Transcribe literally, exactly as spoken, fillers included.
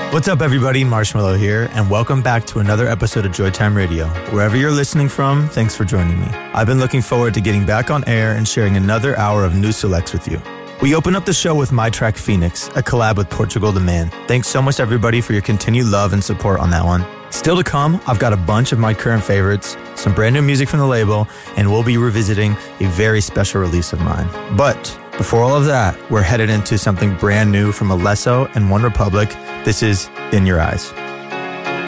What's up, everybody? Marshmallow here, and welcome back to another episode of Joytime Radio. Wherever you're listening from, thanks for joining me. I've been looking forward to getting back on air and sharing another hour of new selects with you. We open up the show with my track Phoenix, a collab with Portugal the Man. Thanks so much, everybody, for your continued love and support on that one. Still to come, I've got a bunch of my current favorites, some brand new music from the label, and we'll be revisiting a very special release of mine. But before all of that, we're headed into something brand new from Alesso and One Republic. This is In Your Eyes.